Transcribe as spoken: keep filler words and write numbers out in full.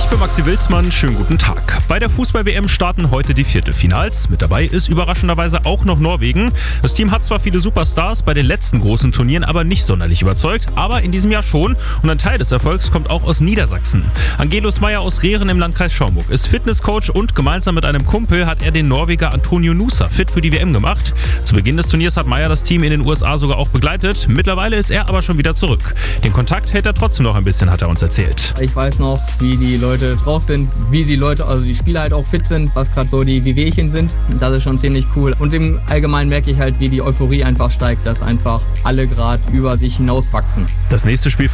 Für Maxi Wilsmann, schönen guten Tag. Bei der Fußball-W M starten heute die Viertelfinals. Mit dabei ist überraschenderweise auch noch Norwegen. Das Team hat zwar viele Superstars, bei den letzten großen Turnieren aber nicht sonderlich überzeugt, aber in diesem Jahr schon. Und ein Teil des Erfolgs kommt auch aus Niedersachsen. Angelus Meyer aus Rehren im Landkreis Schaumburg ist Fitnesscoach und gemeinsam mit einem Kumpel hat er den Norweger Antonio Nusa fit für die W M gemacht. Zu Beginn des Turniers hat Meyer das Team in den U S A sogar auch begleitet. Mittlerweile ist er aber schon wieder zurück. Den Kontakt hält er trotzdem noch ein bisschen, hat er uns erzählt. Ich weiß noch, wie die Leute drauf sind, wie die Leute, also die Spieler halt auch fit sind, was gerade so die Wehwehchen sind. Das ist schon ziemlich cool. Und im Allgemeinen merke ich halt, wie die Euphorie einfach steigt, dass einfach alle gerade über sich hinauswachsen. Das nächste Spiel